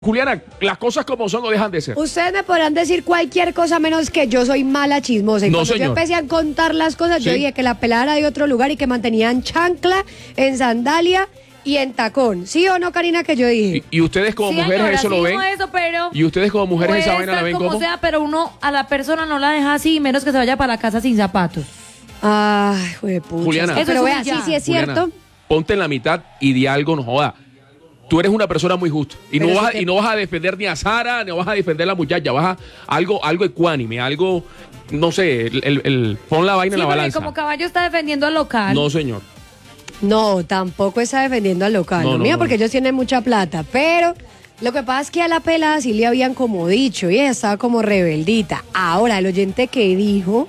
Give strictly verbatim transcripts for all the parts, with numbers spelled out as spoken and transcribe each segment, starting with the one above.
Juliana, las cosas como son o dejan de ser. Ustedes me podrán decir cualquier cosa menos que yo soy mala chismosa. Y No, cuando señor. yo empecé a contar las cosas, Sí. yo dije que la pelada era de otro lugar y que mantenían chancla, en sandalia y en tacón. ¿Sí o no, Karina, que yo dije? Y, y ustedes como Sí, mujeres señora, eso sí lo ven. dijo eso, pero Y ustedes como mujeres puede esa vaina la estar ven como como. sea, pero uno a la persona no la deja así, menos que se vaya para la casa sin zapatos. Ay, juepucha. Juliana. Pero Eso es vea, sí, humillar. sí es Juliana, cierto. ponte en la mitad y di algo, no joda. Tú eres una persona muy justa. Y no, Pero vas si a, te- y no vas a defender ni a Sara, ni vas a defender a la muchacha. Vas a algo, algo ecuánime, algo, no sé, el, el- el- pon la vaina Sí, en la porque balanza. como caballo está defendiendo al local. No, señor. No, tampoco está defendiendo al local. No, No, no, mira, no, porque no. ellos tienen mucha plata. Pero lo que pasa es que a la pelada sí le habían como dicho y ella estaba como rebeldita. Ahora, el oyente que dijo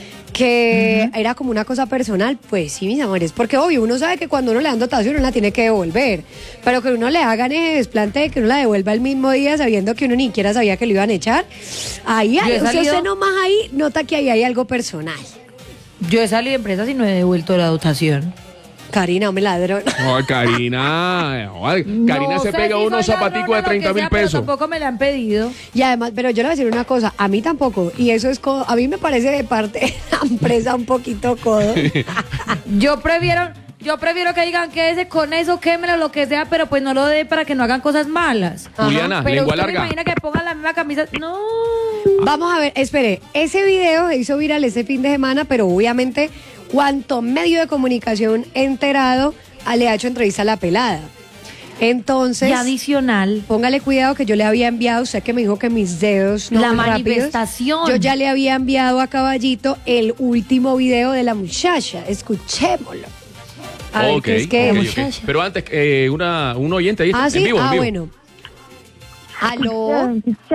que era como una cosa personal, pues sí, mis amores, porque obvio, uno sabe que cuando uno le dan dotación uno la tiene que devolver, pero que uno le hagan ese desplante de que uno la devuelva el mismo día sabiendo que uno ni siquiera sabía que lo iban a echar, ahí, Yo he hay- o sea, salido- usted nomás ahí nota que ahí hay algo personal. Yo he salido de empresas y no he devuelto la dotación. Karina, me ladrón. No, Karina. joder, Karina No se sé pega si unos soy zapaticos ladrona de o lo treinta que mil sea, pero pesos. tampoco me la han pedido. Y además, pero yo le voy a decir una cosa, a mí tampoco, y eso es co- a mí me parece de parte de la empresa un poquito codo. Yo prefiero, yo prefiero que digan que ese con eso, quémelo, lo que sea, pero pues no lo dé para que no hagan cosas malas. Juliana, Pero lengua usted me larga. imagina que pongan la misma camisa. No. Vamos a ver, espere, ese video se hizo viral ese fin de semana, pero obviamente cuanto medio de comunicación enterado a- le ha hecho entrevista a la pelada. Entonces, Y adicional, póngale cuidado que yo le había enviado, usted que me dijo que mis dedos no La son rápidos. manifestación. Yo ya le había enviado a Caballito el último video de la muchacha, escuchémoslo. A ver Ok, qué es que ok, es. ok. Pero antes, eh, una, un oyente ahí Ah, en sí, vivo, en ah, vivo. bueno. Aló.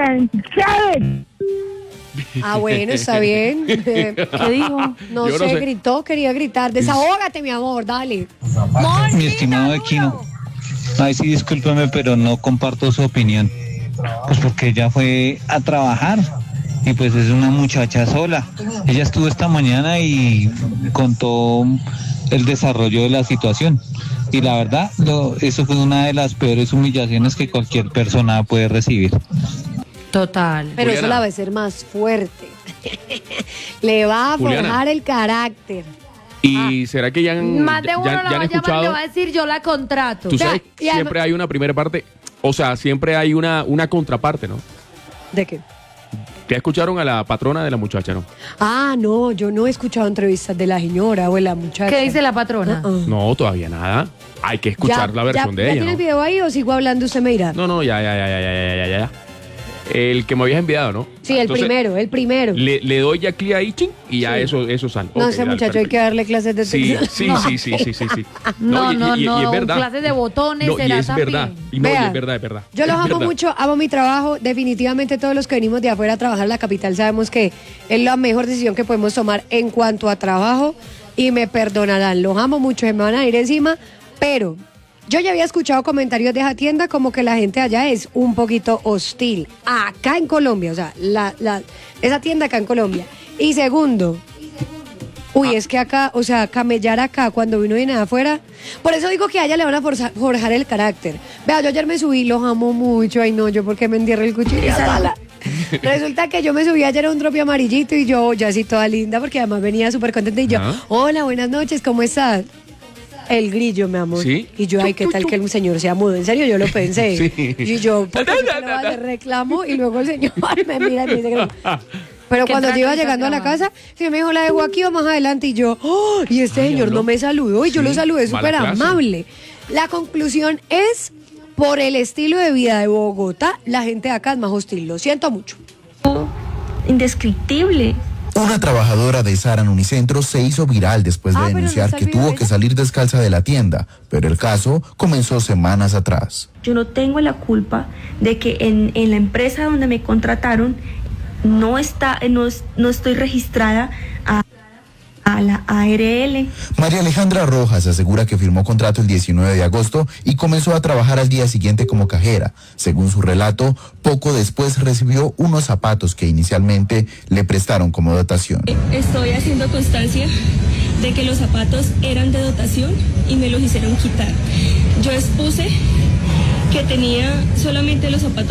Ah, bueno, está bien. Eh, ¿qué dijo? No, Yo sé, no sé. gritó, quería gritar. Desahógate, mi amor, dale. Mi estimado Aquino, ay sí, discúlpeme, pero no comparto su opinión. Pues porque ella fue a trabajar y pues es una muchacha sola. Ella estuvo esta mañana y contó el desarrollo de la situación. Y la verdad, lo- eso fue una de las peores humillaciones que cualquier persona puede recibir. Total. Pero eso Juliana. la va a hacer más fuerte. Le va a Juliana. forjar el carácter. ¿Y será que ya han, Más de ya- uno ya- la ya va han a llamar y le escuchado? va a decir yo la contrato. Tú sea, sabes, y además- siempre hay una primera parte, o sea, siempre hay una, una contraparte, ¿no? ¿De qué? Ya escucharon a la patrona de la muchacha, ¿no? Ah, no, yo no he escuchado entrevistas de la señora o de la muchacha. ¿Qué dice la patrona? Uh-uh. No, todavía nada. Hay que escuchar Ya- la versión ya- de ¿Ya ella, tiene ¿no? el video ahí o sigo hablando? Usted me dirá. No, no, ya, ya, ya, ya, ya, ya, ya, ya. El que me habías enviado, ¿no? Sí, el Entonces, primero, el primero. Le, le doy ya clic ahí, ching, y ya Sí. eso, eso sale. No, Ok, ese dale, muchacho hay perfecto. que darle clases de Sí, texto. sí, sí, sí, sí, sí, sí. No, y- no, y- y no, es verdad. clases de botones No, y será es verdad. también. Y no, y Vea, es verdad, es verdad. Yo los Es amo verdad. mucho, amo mi trabajo. Definitivamente todos los que venimos de afuera a trabajar en la capital sabemos que es la mejor decisión que podemos tomar en cuanto a trabajo y me perdonarán. Los amo mucho, se me van a ir encima, pero yo ya había escuchado comentarios de esa tienda como que la gente allá es un poquito hostil. Acá en Colombia, o sea, la, la, esa tienda acá en Colombia. Y segundo, uy, es que acá, o sea, camellar acá cuando uno viene de afuera. Por eso digo que a ella le van a forza- forjar el carácter. Vea, yo ayer me subí, los amo mucho. Ay, no, yo porque me entierro el cuchillo. a sala. Resulta que yo me subí ayer a un tropi amarillito y yo, ya así toda linda, porque además venía súper contenta. Y yo, Ajá. hola, buenas noches, ¿cómo estás? El grillo, mi amor. ¿Sí? Y yo, ay, ¿qué tal que el señor sea mudo? En serio, yo lo pensé. Sí. Y yo, ¿por qué yo le voy a hacer reclamo? Y luego el señor me mira y me dice que no. Pero ¿Qué cuando yo iba trato llegando a la está casa, sí me dijo, la dejo aquí o más adelante. Y yo, oh, y este Ay, señor habló. no me saludó. Y yo Sí, lo saludé mala súper clase. amable. La conclusión es, por el estilo de vida de Bogotá, la gente de acá es más hostil. Lo siento mucho. Indescriptible. Una trabajadora de Sara en Unicentro se hizo viral después de Ah, pero no denunciar está el que video tuvo de que ella. salir descalza de la tienda, pero el caso comenzó semanas atrás. Yo no tengo la culpa de que en, en la empresa donde me contrataron no está, no, es- no estoy registrada a, a la A R L. María Alejandra Rojas asegura que firmó contrato el diecinueve de agosto y comenzó a trabajar al día siguiente como cajera. Según su relato, poco después recibió unos zapatos que inicialmente le prestaron como dotación. Estoy haciendo constancia de que los zapatos eran de dotación y me los hicieron quitar. Yo expuse que tenía solamente los zapatos